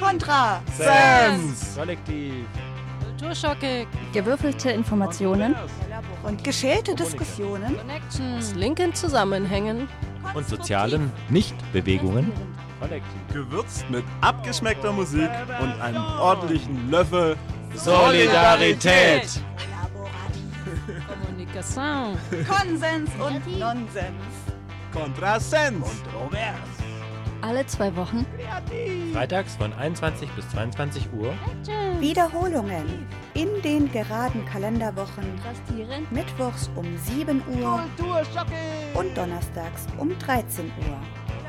Kontrasens. Kollektiv. Kulturschockig. Gewürfelte Informationen Und geschälte Diskussionen. Connections. Linken Zusammenhängen. Und sozialen Nichtbewegungen. Kollektiv. Gewürzt mit abgeschmeckter Musik und einem ordentlichen Löffel Solidarität. Kommunikation. Konsens und Nonsens. Kontrasens. alle 2 Wochen. Freitags von 21 bis 22 Uhr. Wiederholungen in den geraden Kalenderwochen. Mittwochs um 7 Uhr und donnerstags um 13 Uhr.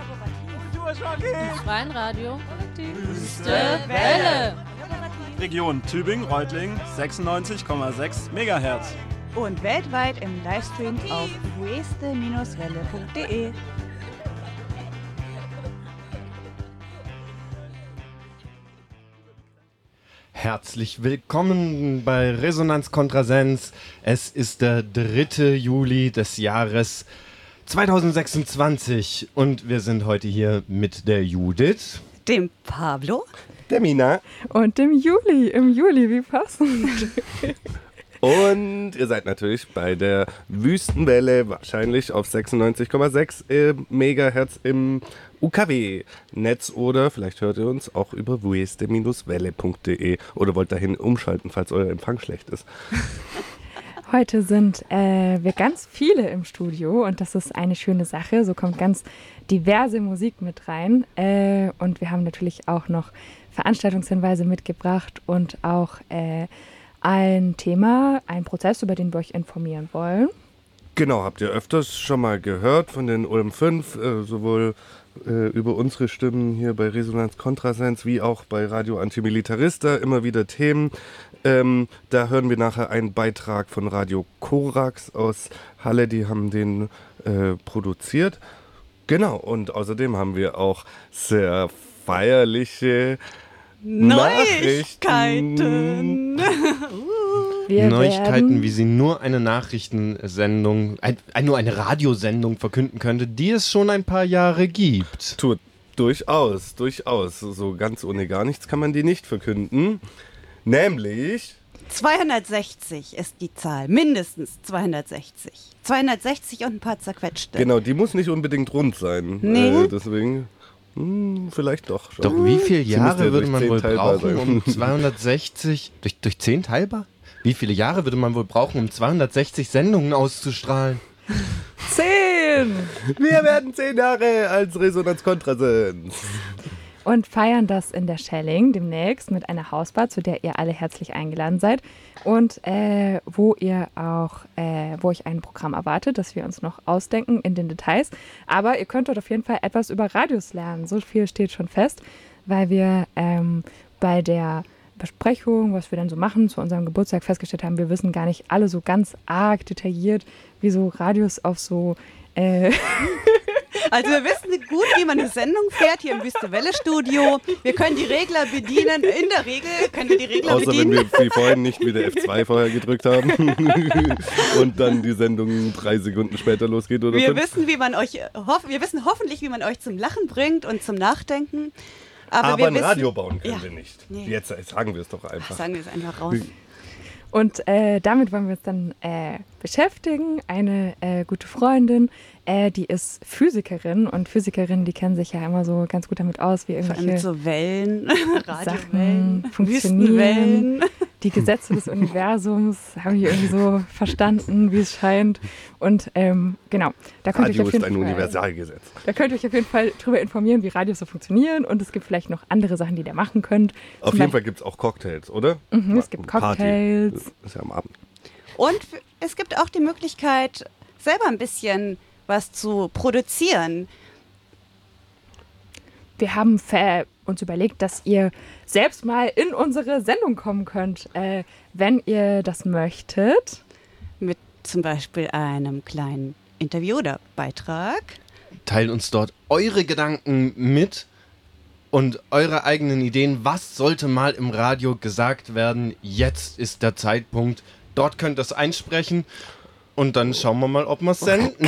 Im freien Radio. Wüste Welle. Region Tübingen-Reutlingen 96,6 MHz. Und weltweit im Livestream auf weste-welle.de. Herzlich willkommen bei Resonanz Kontrasens. Es ist der 3. Juli des Jahres 2026 und wir sind heute hier mit der Judith, Dem Pablo, der Mina und dem Juli. Im Juli, wie passend. und ihr seid natürlich bei der Wüstenwelle, wahrscheinlich auf 96,6 Megahertz im UKW-Netz oder vielleicht hört ihr uns auch über weste-welle.de oder wollt dahin umschalten, falls euer Empfang schlecht ist. Heute sind wir ganz viele im Studio und das ist eine schöne Sache. So kommt ganz diverse Musik mit rein und wir haben natürlich auch noch Veranstaltungshinweise mitgebracht und auch ein Thema, ein Prozess, über den wir euch informieren wollen. Genau, habt ihr öfters schon mal gehört von den Ulm 5, sowohl über unsere Stimmen hier bei Resonanz Kontrasens wie auch bei Radio Antimilitarista immer wieder Themen. Da hören wir nachher einen Beitrag von Radio Korax aus Halle, die haben den produziert. Genau, und außerdem haben wir auch sehr feierliche Neuigkeiten. Neuigkeiten, wie sie nur eine Nachrichtensendung, nur eine Radiosendung verkünden könnte, die es schon ein paar Jahre gibt. Durchaus. So ganz ohne gar nichts kann man die nicht verkünden. Nämlich 260 ist die Zahl, mindestens 260. 260 und ein paar zerquetschte. Genau, die muss nicht unbedingt rund sein. Nee. Deswegen, vielleicht doch schon. Doch wie viele Jahre ja würde man wohl 10 teilbar brauchen, um 260, durch 10 teilbar? Wie viele Jahre würde man wohl brauchen, um 260 Sendungen auszustrahlen? 10! Wir werden 10 Jahre als Resonanz Kontrasens. Und feiern das in der Schelling demnächst mit einer Hausbar, zu der ihr alle herzlich eingeladen seid. Und wo ihr auch, wo euch ein Programm erwartet, das wir uns noch ausdenken in den Details. Aber ihr könnt dort auf jeden Fall etwas über Radios lernen. So viel steht schon fest, weil wir bei der Besprechung, was wir dann so machen, zu unserem Geburtstag festgestellt haben, wir wissen gar nicht alle so ganz arg detailliert, wie so Radios auf so Also wir wissen gut, wie man eine Sendung fährt hier im Wüste-Welle-Studio. Wir können die Regler bedienen. In der Regel können wir die Regler Außer bedienen. wenn wir wie vorhin nicht wieder F2 vorher gedrückt haben und dann die Sendung 3 Sekunden später losgeht oder Wir 5. wissen, wir wissen hoffentlich, wie man euch zum Lachen bringt und zum Nachdenken. Aber wir ein wissen, Radio bauen können Ja. wir nicht. Nee. Jetzt sagen wir es doch einfach. Sagen wir es einfach raus. Und damit wollen wir uns dann beschäftigen. Eine gute Freundin, die ist Physikerin und Physikerinnen, die kennen sich ja immer so ganz gut damit aus, wie Vor allem irgendwelche mit so Wellen, Sachen Radiowellen, funktionieren. Wüstenwellen. Die Gesetze des Universums habe ich irgendwie so verstanden, wie es scheint. Und genau, da könnt ihr Radio euch auf ist jeden ein Fall, Universalgesetz. da könnt ihr euch auf jeden Fall drüber informieren, wie Radios so funktionieren. Und es gibt vielleicht noch andere Sachen, die ihr machen könnt. Auf jeden Fall gibt es auch Cocktails, oder? Es gibt Party. Cocktails. Ist ja am Abend. Und es gibt auch die Möglichkeit, selber ein bisschen was zu produzieren. Wir haben uns überlegt, dass ihr selbst mal in unsere Sendung kommen könnt, wenn ihr das möchtet. Mit zum Beispiel einem kleinen Interview oder Beitrag. Teilt uns dort eure Gedanken mit und eure eigenen Ideen. Was sollte mal im Radio gesagt werden? Jetzt ist der Zeitpunkt. Dort könnt ihr es einsprechen Und dann schauen wir mal, ob wir es senden.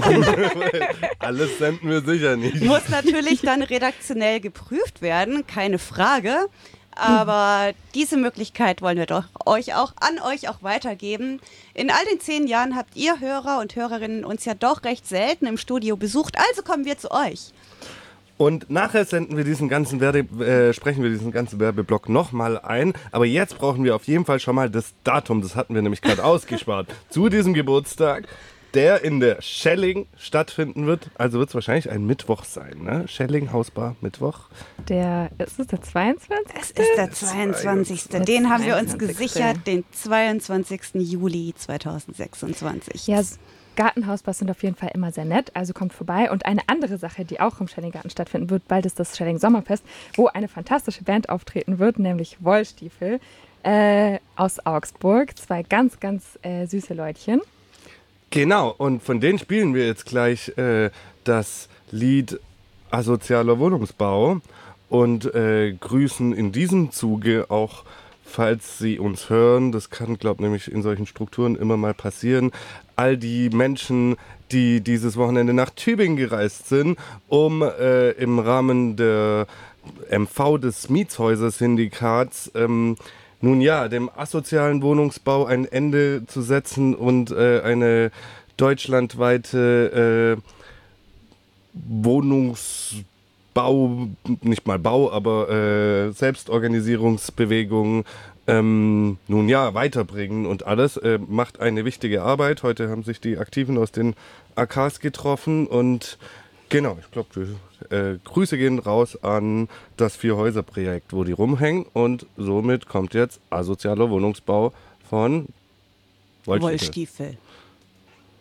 Alles senden wir sicher nicht. Muss natürlich dann redaktionell geprüft werden, keine Frage. Aber diese Möglichkeit wollen wir doch euch auch weitergeben. In all den 10 Jahren habt ihr Hörer und Hörerinnen uns ja doch recht selten im Studio besucht. Also kommen wir zu euch. Und nachher sprechen wir diesen ganzen Werbeblock nochmal ein. Aber jetzt brauchen wir auf jeden Fall schon mal das Datum. Das hatten wir nämlich gerade ausgespart. Zu diesem Geburtstag, der in der Schelling stattfinden wird. Also wird es wahrscheinlich ein Mittwoch sein, ne? Schelling, Hausbar, Mittwoch. Ist es der 22.? Es ist der 22. Den haben wir uns gesichert, den 22. Juli 2026. Ja, Gartenhausbars sind auf jeden Fall immer sehr nett, also kommt vorbei. Und eine andere Sache, die auch im Schellinggarten stattfinden wird, bald ist das Schelling Sommerfest, wo eine fantastische Band auftreten wird, nämlich Wollstiefel aus Augsburg. 2 ganz, ganz süße Leutchen. Genau, und von denen spielen wir jetzt gleich das Lied Asozialer Wohnungsbau und grüßen in diesem Zuge auch, falls Sie uns hören, das kann, glaube ich, nämlich in solchen Strukturen immer mal passieren, all die Menschen, die dieses Wochenende nach Tübingen gereist sind, um im Rahmen der MV des Mietshäuser-Syndikats nun ja, dem asozialen Wohnungsbau ein Ende zu setzen und eine deutschlandweite Selbstorganisierungsbewegung nun ja, weiterbringen und alles. Macht eine wichtige Arbeit. Heute haben sich die Aktiven aus den AKs getroffen und genau, ich glaube, Grüße gehen raus an das 4-Häuser-Projekt, wo die rumhängen und somit kommt jetzt asozialer Wohnungsbau von Wollstiefel.